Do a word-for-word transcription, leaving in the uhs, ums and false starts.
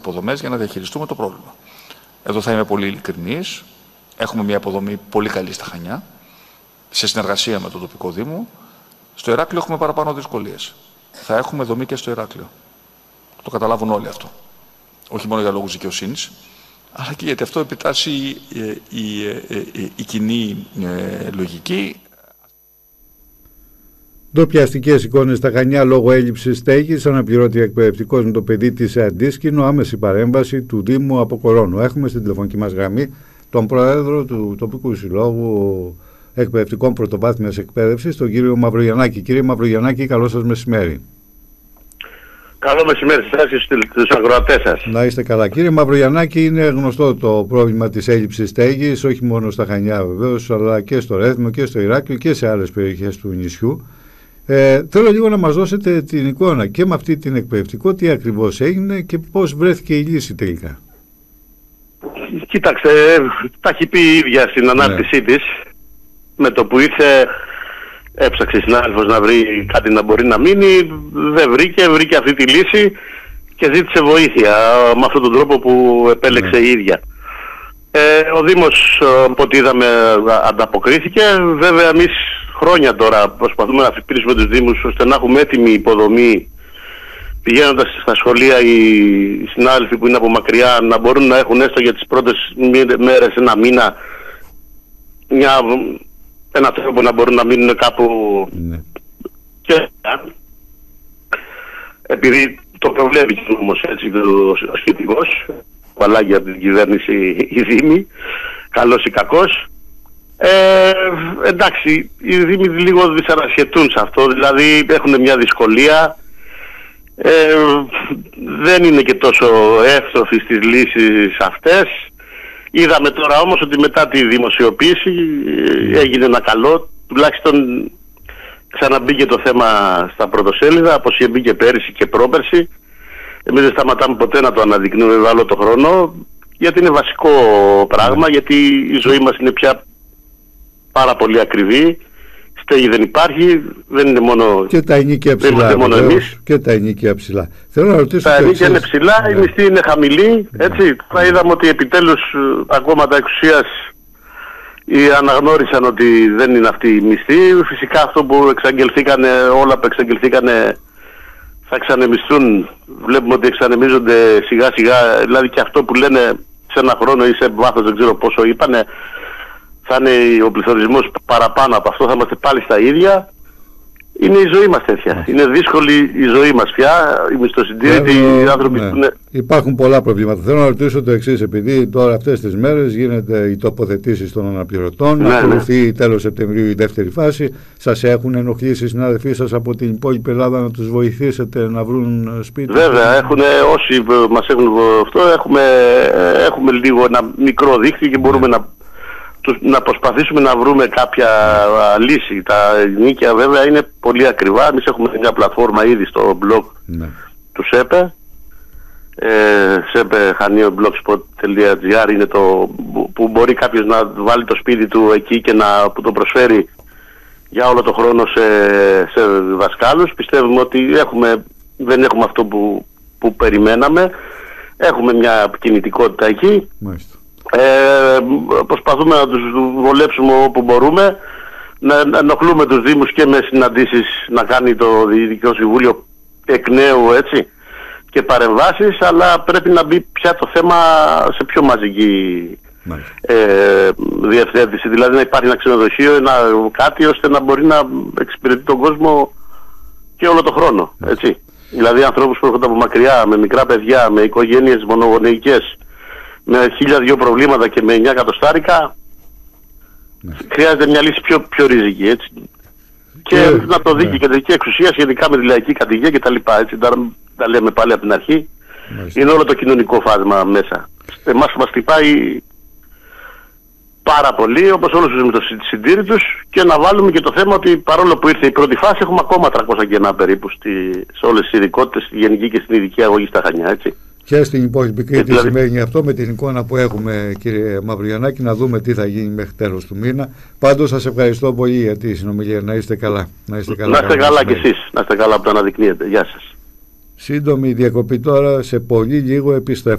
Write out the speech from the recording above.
υποδομές για να διαχειριστούμε το πρόβλημα. Εδώ θα είμαι πολύ ειλικρινής. Έχουμε μια υποδομή πολύ καλή στα Χανιά, σε συνεργασία με το τοπικό Δήμο. Στο Ηράκλειο έχουμε παραπάνω δυσκολίες. Θα έχουμε δομή και στο Ηράκλειο. Το καταλάβουν όλοι αυτό. Όχι μόνο για λόγους δικαιοσύνης, αλλά και γιατί αυτό επιτάσσει η, η, η, η, η κοινή ε, λογική. Ντροπιαστικές εικόνες στα Χανιά λόγω έλλειψης στέγης, αναπληρώτη εκπαιδευτικός με το παιδί της σε αντίσκηνο, άμεση παρέμβαση του Δήμου από Κορώνου. Έχουμε στην τηλεφωνική μας γραμμή τον Πρόεδρο του Τοπικού Συλλόγου Εκπαιδευτικών Πρωτοβάθμιας Εκπαίδευσης, τον κύριο Μαυρογιαννάκη. Κύριε Μαυρογιαννάκη, καλό σας μεσημέρι. Καλό μεσημέρι σας και στους ακροατές σας. Να είστε καλά. Κύριε Μαυρογιαννάκη, είναι γνωστό το πρόβλημα της έλλειψης στέγης, όχι μόνο στα Χανιά βεβαίως, αλλά και στο Ρέθμο και στο Ηράκλειο και σε άλλες περιοχές του νησιού. Ε, θέλω λίγο να μας δώσετε την εικόνα και με αυτή την εκπαιδευτικό, τι ακριβώς έγινε και πώς βρέθηκε η λύση τελικά. Κοίταξε, τα έχει πει η ίδια στην ανάρτησή ναι. της. Με το που ήρθε, έψαξε η συνάδελφος να βρει κάτι να μπορεί να μείνει, δεν βρήκε, βρήκε αυτή τη λύση και ζήτησε βοήθεια με αυτόν τον τρόπο που επέλεξε ναι. η ίδια. Ε, ο Δήμος, από ό,τι είδαμε, ανταποκρίθηκε. Βέβαια, εμείς χρόνια τώρα προσπαθούμε να αφυπηρήσουμε τους Δήμους ώστε να έχουμε έτοιμη υποδομή, πηγαίνοντας στα σχολεία οι συνάδελφοι που είναι από μακριά να μπορούν να έχουν έστω για τις πρώτες μέρες, ένα μήνα, μια, ένα τρόπο να μπορούν να μείνουν κάπου ναι. και επειδή το προβλέπει και όμως έτσι ο σχετικός, παλάγει από την κυβέρνηση η Δήμη, καλός ή κακός. Ε, εντάξει, οι Δήμοι λίγο δυσανασχετούν σε αυτό, δηλαδή έχουν μια δυσκολία, ε, δεν είναι και τόσο εύστροφοι στις λύσεις αυτές. Είδαμε τώρα όμως ότι μετά τη δημοσιοποίηση έγινε ένα καλό, τουλάχιστον ξαναμπήκε το θέμα στα πρωτοσέλιδα, όπως μπήκε πέρυσι και πρόπερσι. Εμείς δεν σταματάμε ποτέ να το αναδεικνύουμε όλο το χρόνο, γιατί είναι βασικό πράγμα, γιατί η ζωή μας είναι πια πάρα πολύ ακριβή. Στέγη δεν υπάρχει, δεν είναι μόνο, και τα ενίκια ψηλά, μόνο εμείς. Και τα ενίκια ψηλά. Θέλω να ρωτήσω τα ενίκια είναι ψηλά, ναι. η μισθή είναι χαμηλή, έτσι. Θα είδαμε ότι επιτέλους τα κόμματα εξουσίας αναγνώρισαν ότι δεν είναι αυτή η μισθή. Φυσικά αυτό που εξαγγελθήκανε, όλα που εξαγγελθήκανε θα εξανεμιστούν. Βλέπουμε ότι εξανεμίζονται σιγά σιγά, δηλαδή και αυτό που λένε σε ένα χρόνο ή σε βάθος δεν ξέρω πόσο είπανε, θα είναι ο πληθωρισμός παραπάνω από αυτό, θα είμαστε πάλι στα ίδια. Είναι η ζωή μας τέτοια. Είναι δύσκολη η ζωή μας πια. Οι μισθοσυντήρητοι, οι άνθρωποι ναι. που είναι... Υπάρχουν πολλά προβλήματα. Θέλω να ρωτήσω το εξής, επειδή τώρα αυτές τις μέρες γίνεται οι τοποθετήσεις των αναπληρωτών, ναι, ακολουθεί ναι. τέλος Σεπτεμβρίου η δεύτερη φάση. Σας έχουν ενοχλήσει οι συνάδελφοί σας από την υπόλοιπη Ελλάδα να τους βοηθήσετε να βρουν σπίτι? Βέβαια, έχουν, όσοι μας έχουν αυτό, έχουμε, έχουμε λίγο ένα μικρό δίκτυο και μπορούμε ναι. να να προσπαθήσουμε να βρούμε κάποια λύση. Τα νίκια βέβαια είναι πολύ ακριβά. Εμείς έχουμε μια πλατφόρμα ήδη στο blog ναι. του ΣΕΠΕ, ε, σεπε χανίο blogspot τελεία gr, είναι το που μπορεί κάποιος να βάλει το σπίτι του εκεί και να που το προσφέρει για όλο το χρόνο σε, σε δασκάλους. Πιστεύουμε ότι έχουμε, δεν έχουμε αυτό που, που περιμέναμε. Έχουμε μια κινητικότητα εκεί. Μάλιστα. Ε, προσπαθούμε να τους βολέψουμε όπου μπορούμε, να, να ενοχλούμε τους Δήμους και με συναντήσεις να κάνει το Διοικητικό Συμβούλιο εκ νέου, έτσι, και παρεμβάσεις, αλλά πρέπει να μπει πια το θέμα σε πιο μαζική ε, διευθέτηση, δηλαδή να υπάρχει ένα ξενοδοχείο, ένα, κάτι ώστε να μπορεί να εξυπηρετεί τον κόσμο και όλο το χρόνο, έτσι. Δηλαδή ανθρώπους που έρχονται από μακριά, με μικρά παιδιά, με οικογένειες μονογονεϊκές, με χίλια δυο προβλήματα και με εννιά εκατοστάρικα, ναι. χρειάζεται μια λύση πιο, πιο ριζική, έτσι. Και yeah, να το δει και η κεντρική εξουσία σχετικά με τη λαϊκή κατοικία κτλ. Έτσι, τα, τα λέμε πάλι από την αρχή. Μάλιστα. Είναι όλο το κοινωνικό φάσμα μέσα. Εμάς μας χτυπάει πάρα πολύ, όπως όλους τους μισθοσυντήρητους, και να βάλουμε και το θέμα ότι παρόλο που ήρθε η πρώτη φάση, έχουμε ακόμα τριακόσια κενά περίπου στη, σε όλες τις ειδικότητες, στη γενική και στην ειδική αγωγή στα Χανιά, έτσι. Και στην υπόλοιπη Κρήτη δηλαδή... σημαίνει αυτό, με την εικόνα που έχουμε, κύριε Μαυρογιαννάκη, να δούμε τι θα γίνει μέχρι τέλος του μήνα. Πάντως σας ευχαριστώ πολύ για τη συνομιλία. Να είστε καλά. Να είστε καλά, να είστε καλά κι εσείς. Να είστε καλά που το αναδεικνύετε. Γεια σας. Σύντομη διακοπή τώρα, σε πολύ λίγο επιστρέφω.